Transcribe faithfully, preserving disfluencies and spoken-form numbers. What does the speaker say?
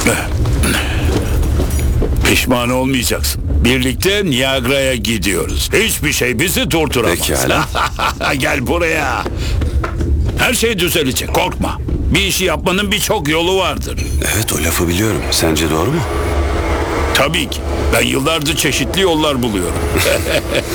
Pişman olmayacaksın. Birlikte Niagara'ya gidiyoruz. Hiçbir şey bizi durduramaz. Pekala. Gel buraya. Her şey düzelecek, korkma. Bir işi yapmanın birçok yolu vardır. Evet, o lafı biliyorum. Sence doğru mu? Tabii ki. Ben yıllardır çeşitli yollar buluyorum.